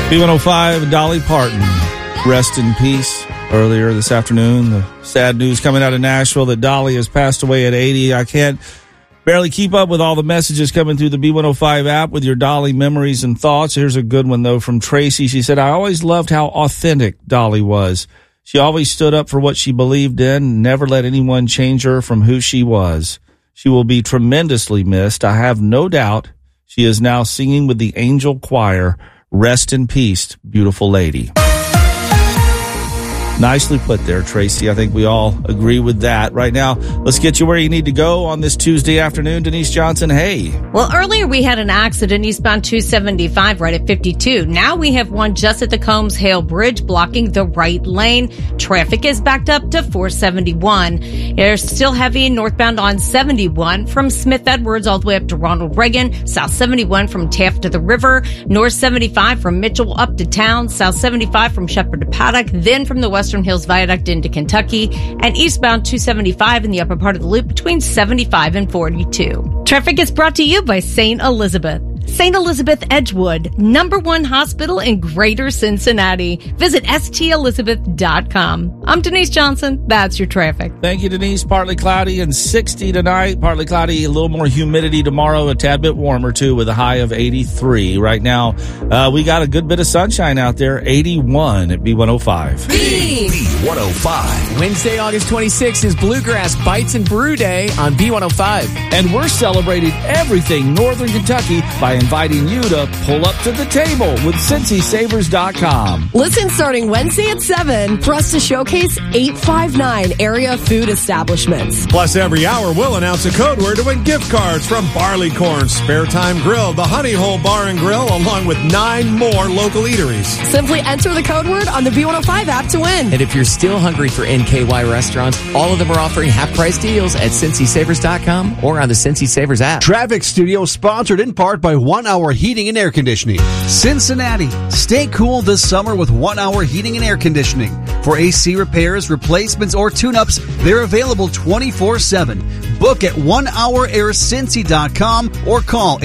B105, Dolly Parton, rest in peace. Earlier this afternoon, the sad news coming out of Nashville that Dolly has passed away at 80. I can't barely keep up with all the messages coming through the B105 app with your Dolly memories and thoughts. Here's a good one, though, from Tracy. She said, I always loved how authentic Dolly was. She always stood up for what she believed in, never let anyone change her from who she was. She will be tremendously missed. I have no doubt she is now singing with the Angel Choir. Rest in peace, beautiful lady. Nicely put there, Tracy. I think we all agree with that. Right now, let's get you where you need to go on this Tuesday afternoon. Denise Johnson, hey. Well, earlier we had an accident eastbound 275 right at 52. Now we have one just at the Combs Hale Bridge blocking the right lane. Traffic is backed up to 471. There's still heavy northbound on 71 from Smith Edwards all the way up to Ronald Reagan. South 71 from Taft to the river. North 75 from Mitchell up to town. South 75 from Shepherd to Paddock. Then from the Western Hills Viaduct into Kentucky, and eastbound 275 in the upper part of the loop between 75 and 42. Traffic is brought to you by St. Elizabeth. St. Elizabeth Edgewood, #1 hospital in Greater Cincinnati. Visit stelizabeth.com. I'm Denise Johnson. That's your traffic. Thank you, Denise. Partly cloudy and 60 tonight. Partly cloudy, a little more humidity tomorrow, a tad bit warmer too with a high of 83. Right now, we got a good bit of sunshine out there, 81 at B105. B105. Wednesday, August 26th is Bluegrass Bites and Brew Day on B105. And we're celebrating everything Northern Kentucky by inviting you to pull up to the table with CincySavers.com. Listen starting Wednesday at 7 for us to showcase 859 area food establishments. Plus, every hour we'll announce a code word to win gift cards from Barleycorn, Spare Time Grill, the Honey Hole Bar and Grill, along with 9 more local eateries. Simply enter the code word on the B105 app to win. And if you're still hungry for NKY restaurants, all of them are offering half-price deals at CincySavers.com or on the Cincy Savers app. Traffic Studio sponsored in part by 1 Hour Heating and Air Conditioning. Cincinnati, stay cool this summer with 1 Hour Heating and Air Conditioning. For AC repairs, replacements, or tune-ups, they're available 24/7. Book at onehouraircincy.com or call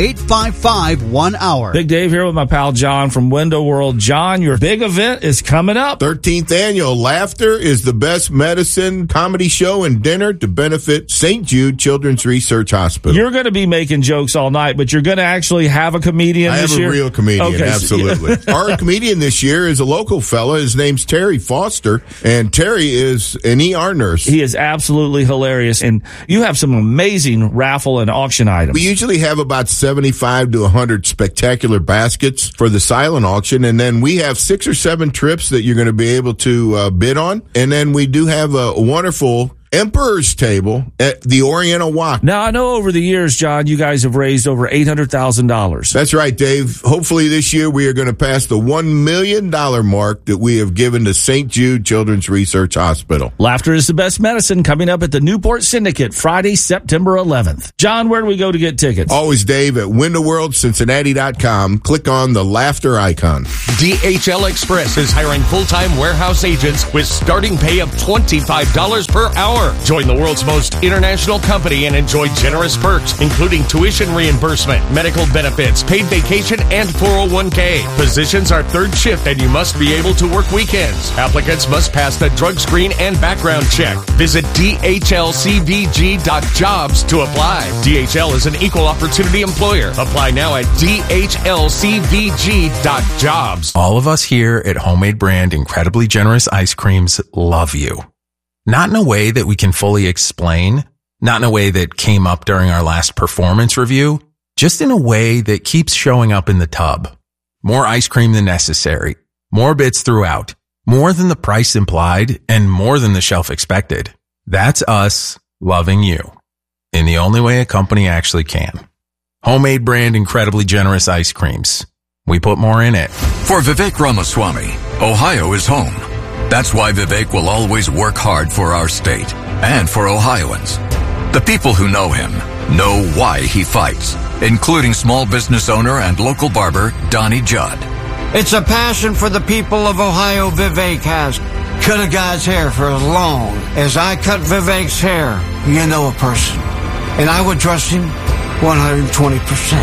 855-1HOUR. Big Dave here with my pal John from Window World. John, your big event is coming up. 13th annual Laughter is the Best Medicine comedy show and dinner to benefit St. Jude Children's Research Hospital. You're going to be making jokes all night, but you're going to actually have a comedian this year? I have a real comedian, okay. absolutely. Our comedian this year is a local fella. His name's Terry Foster, and Terry is an ER nurse. He is absolutely hilarious, and you have some amazing raffle and auction items. We usually have about 75 to 100 spectacular baskets for the silent auction, and then we have 6 or 7 trips that you're going to be able to bid on, and then we do have a wonderful Emperor's Table at the Oriental Walk. Now, I know over the years, John, you guys have raised over $800,000. That's right, Dave. Hopefully this year we are going to pass the $1 million mark that we have given to St. Jude Children's Research Hospital. Laughter is the Best Medicine coming up at the Newport Syndicate Friday, September 11th. John, where do we go to get tickets? Always, Dave, at windowworldcincinnati.com. Click on the laughter icon. DHL Express is hiring full-time warehouse agents with starting pay of $25 per hour. Join the world's most international company and enjoy generous perks, including tuition reimbursement, medical benefits, paid vacation, and 401k. Positions are third shift, and you must be able to work weekends. Applicants must pass the drug screen and background check. Visit dhlcvg.jobs to apply. DHL is an equal opportunity employer. Apply now at dhlcvg.jobs. All of us here at Homemade Brand Incredibly Generous Ice Creams love you. Not in a way that we can fully explain, not in a way that came up during our last performance review, just in a way that keeps showing up in the tub. More ice cream than necessary, more bits throughout, more than the price implied, and more than the shelf expected. That's us loving you in the only way a company actually can. Homemade Brand Incredibly Generous Ice Creams. We put more in it. For Vivek Ramaswamy, Ohio is home. That's why Vivek will always work hard for our state and for Ohioans. The people who know him know why he fights, including small business owner and local barber Donnie Judd. It's a passion for the people of Ohio Vivek has. Cut a guy's hair for as long as I cut Vivek's hair. You know a person. And I would trust him 120%.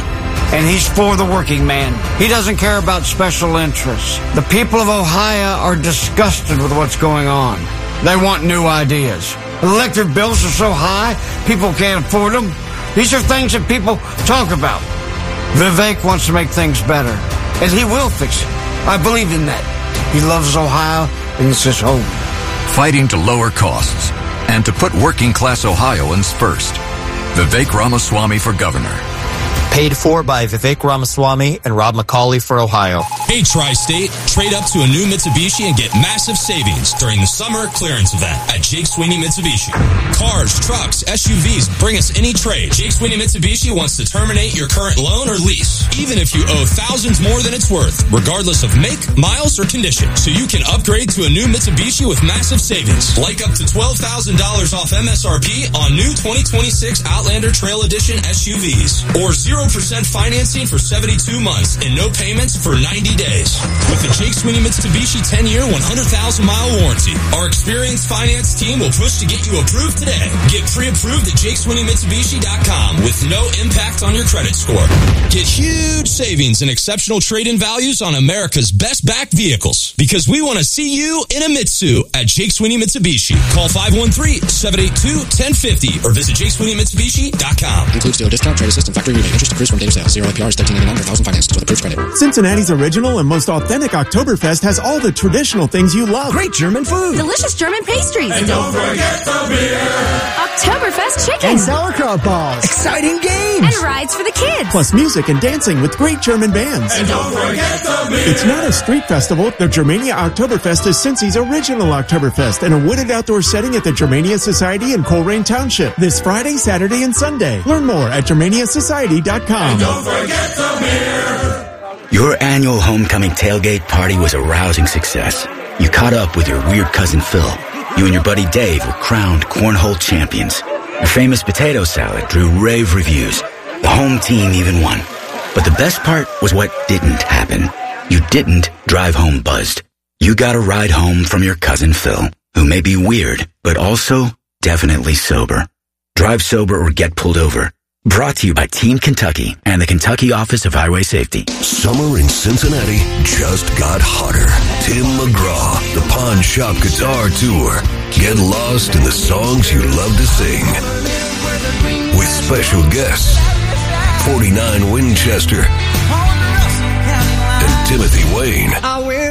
and he's for the working man. He doesn't care about special interests. The people of Ohio are disgusted with what's going on. They want new ideas. Electric bills are so high, people can't afford them. These are things that people talk about. Vivek wants to make things better, and he will fix it. I believe in that. He loves Ohio, and it's his home. Fighting to lower costs and to put working-class Ohioans first. Vivek Ramaswamy for governor. Paid for by Vivek Ramaswamy and Rob McCauley for Ohio. Hey, Tri-State, trade up to a new Mitsubishi and get massive savings during the summer clearance event at Jake Sweeney Mitsubishi. Cars, trucks, SUVs, bring us any trade. Jake Sweeney Mitsubishi wants to terminate your current loan or lease, even if you owe thousands more than it's worth, regardless of make, miles, or condition. So you can upgrade to a new Mitsubishi with massive savings, like up to $12,000 off MSRP on new 2026 Outlander Trail Edition SUVs, or 0% financing for 72 months and no payments for 90 days. With the Jake Sweeney Mitsubishi 10-year, 100,000-mile warranty, our experienced finance team will push to get you approved today. Get pre-approved at JakeSweeneyMitsubishi.com with no impact on your credit score. Get huge savings and exceptional trade-in values on America's best-backed vehicles, because we want to see you in a Mitsu at Jake Sweeney Mitsubishi. Call 513-782-1050 or visit JakeSweeneyMitsubishi.com. Includes dealer discount, trade assist, and factory rebate. Interest accrues from date of sale. 0 APR is 13.99 per thousand financed with approved credit. Cincinnati's original and most authentic Oktoberfest has all the traditional things you love. Great German food. Delicious German pastries. And don't forget the beer. Oktoberfest chicken. And sauerkraut balls. Exciting games. And rides for the kids. Plus music and dancing with great German bands. And don't forget the beer. It's not a street festival. The Germania Oktoberfest is Cincy's original Oktoberfest in a wooded outdoor setting at the Germania Society in Coleraine Township this Friday, Saturday, and Sunday. Learn more at GermaniaSociety.com. And don't forget the beer. Your annual homecoming tailgate party was a rousing success. You caught up with your weird cousin Phil. You and your buddy Dave were crowned cornhole champions. Your famous potato salad drew rave reviews. The home team even won. But the best part was what didn't happen. You didn't drive home buzzed. You got a ride home from your cousin Phil, who may be weird, but also definitely sober. Drive sober or get pulled over. Brought to you by Team Kentucky and the Kentucky Office of Highway Safety. Summer in Cincinnati just got hotter. Tim McGraw, the Pawn Shop Guitar Tour. Get lost in the songs you love to sing. With special guests, 49 Winchester and Timothy Wayne. I went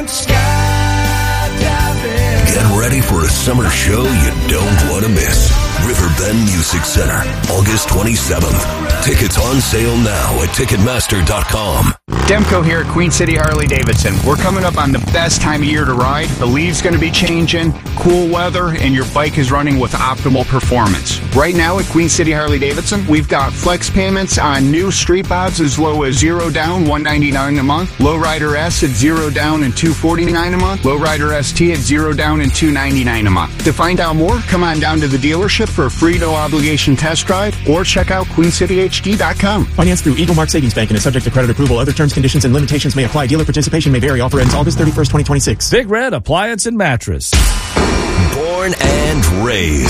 skydiving. Get ready for a summer show you don't want to miss. Riverbend Music Center, August 27th. Tickets on sale now at Ticketmaster.com. Demko here at Queen City Harley-Davidson. We're coming up on the best time of year to ride. The leaves going to be changing, cool weather, and your bike is running with optimal performance. Right now at Queen City Harley-Davidson, we've got flex payments on new street bobs as low as $0 down, $199 a month. Lowrider S at $0 down and $249 a month. Lowrider ST at $0 down and $299 a month. To find out more, come on down to the dealership for a free no-obligation test drive or check out QueenCityHD.com. Financed through Eagle Mark Savings Bank and is subject to credit approval. Other terms, conditions, and limitations may apply. Dealer participation may vary. Offer ends August 31st, 2026. Big Red Appliance and Mattress. Born and raised